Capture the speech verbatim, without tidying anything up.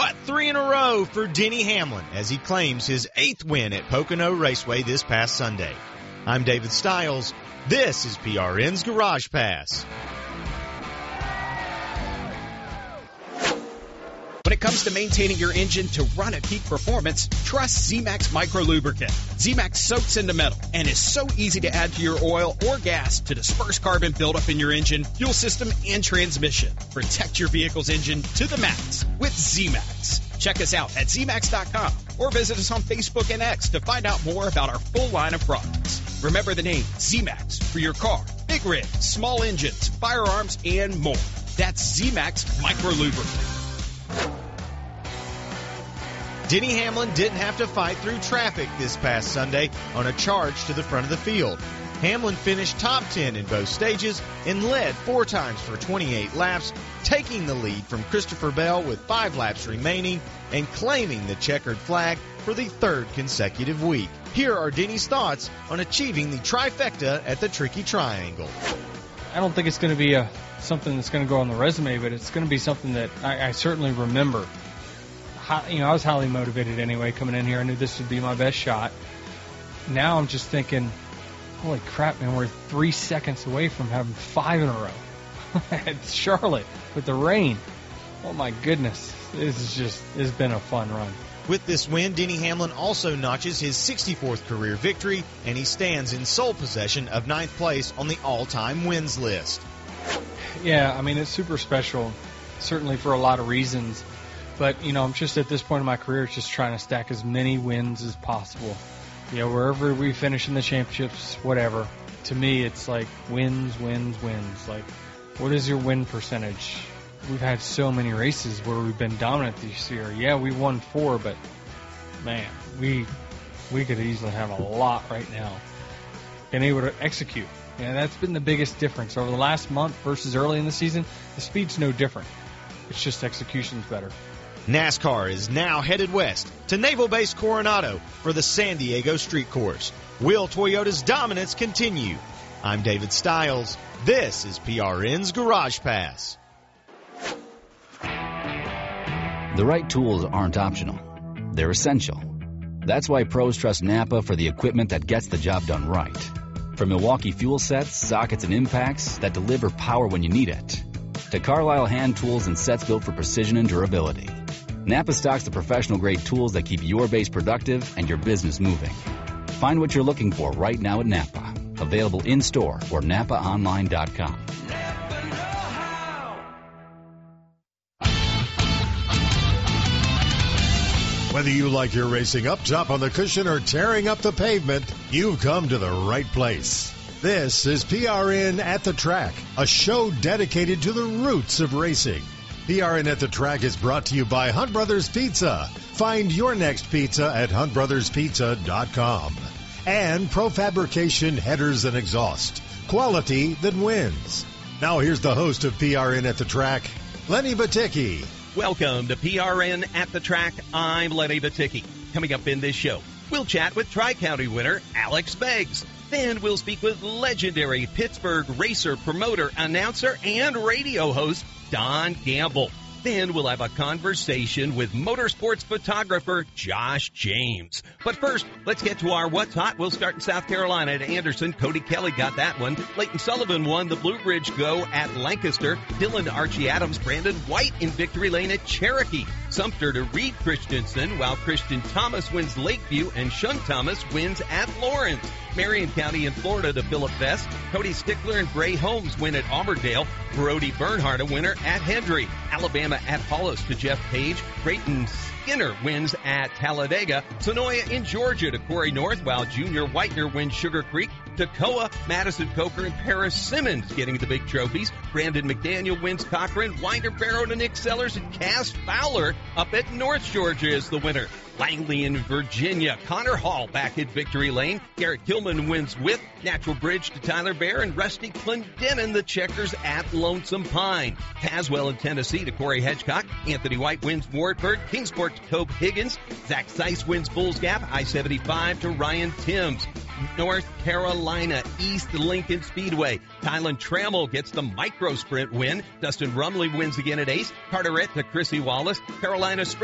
What three in a row for Denny Hamlin as he claims his eighth win at Pocono Raceway this past Sunday. I'm David Stiles. This is P R N's Garage Pass. When it comes to maintaining your engine to run at peak performance, trust Z-Max Micro Lubricant. Z-Max soaks into metal and is so easy to add to your oil or gas to disperse carbon buildup in your engine, fuel system, and transmission. Protect your vehicle's engine to the max with Z-Max. Check us out at Z max dot com or visit us on Facebook and X to find out more about our full line of products. Remember the name Z-Max for your car, big rigs, small engines, firearms, and more. That's Z-Max Micro Lubricant. Denny Hamlin didn't have to fight through traffic this past Sunday on a charge to the front of the field. Hamlin finished top ten in both stages and led four times for twenty-eight laps, taking the lead from Christopher Bell with five laps remaining and claiming the checkered flag for the third consecutive week. Here are Denny's thoughts on achieving the trifecta at the Tricky Triangle. I don't think it's going to be a something that's going to go on the resume, but it's going to be something that I, I certainly remember. You know, I was highly motivated anyway coming in here. I knew this would be my best shot. Now I'm just thinking, holy crap, man, we're three seconds away from having five in a row at Charlotte with the rain. Oh, my goodness. This is just, it's been a fun run. With this win, Denny Hamlin also notches his sixty-fourth career victory, and he stands in sole possession of ninth place on the all-time wins list. Yeah, I mean, it's super special, certainly for a lot of reasons. But, you know, I'm just at this point in my career just trying to stack as many wins as possible. You know, wherever we finish in the championships, whatever. To me, it's like wins, wins, wins. Like, what is your win percentage? We've had so many races where we've been dominant this year. Yeah, we won four, but, man, we we could easily have a lot right now. Been able to execute. And that's been the biggest difference. Over the last month versus early in the season, the speed's no different. It's just execution's better. NASCAR is now headed west to Naval Base Coronado for the San Diego Street Course. Will Toyota's dominance continue? I'm David Stiles. This is P R N's Garage Pass. The right tools aren't optional. They're essential. That's why pros trust Napa for the equipment that gets the job done right. From Milwaukee fuel sets, sockets, and impacts that deliver power when you need it, to Carlisle hand tools and sets built for precision and durability, Napa stocks the professional-grade tools that keep your base productive and your business moving. Find what you're looking for right now at Napa. Available in-store or napa online dot com. Whether you like your racing up top on the cushion or tearing up the pavement, you've come to the right place. This is P R N at the Track, a show dedicated to the roots of racing. P R N at the Track is brought to you by Hunt Brothers Pizza. Find your next pizza at hunt brothers pizza dot com. And Profabrication Headers and Exhaust. Quality that wins. Now here's the host of P R N at the Track, Lenny Baticki. Welcome to P R N at the Track. I'm Lenny Baticki. Coming up in this show, we'll chat with Tri-County winner Alex Beggs. Then we'll speak with legendary Pittsburgh racer, promoter, announcer, and radio host Don Gamble. Then we'll have a conversation with motorsports photographer Josh James. But first, let's get to our What's Hot. We'll start in South Carolina at Anderson. Cody Kelly got that one. Leighton Sullivan won the Blue Ridge Go at Lancaster. Dylan Archie Adams, Brandon White in Victory Lane at Cherokee. Sumter to Reed Christensen, while Christian Thomas wins Lakeview and Shun Thomas wins at Lawrence. Marion County in Florida to Philip Vest. Cody Stickler and Bray Holmes win at Auburndale. Brody Bernhardt a winner at Hendry. Alabama at Hollis to Jeff Page. Creighton Skinner wins at Talladega. Sonoya in Georgia to Corey North, while Junior Whitener wins Sugar Creek. Toccoa, Madison Coker, and Paris Simmons getting the big trophies. Brandon McDaniel wins Cochran. Winder Barrow to Nick Sellers, and Cass Fowler up at North Georgia is the winner. Langley in Virginia. Connor Hall back at Victory Lane. Garrett Tillman wins Whip. Natural Bridge to Tyler Bear, and Rusty Clendenin the checkers at Lonesome Pine. Caswell in Tennessee to Corey Hedgecock. Anthony White wins Wartburg. Kingsport to Cope Higgins. Zach Seiss wins Bulls Gap. I seventy-five to Ryan Timms. North Carolina East Lincoln Speedway. Tylen Trammell gets the micro sprint win. Dustin Rumley wins again at Ace. Carteret to Chrissy Wallace. Carolina Sprint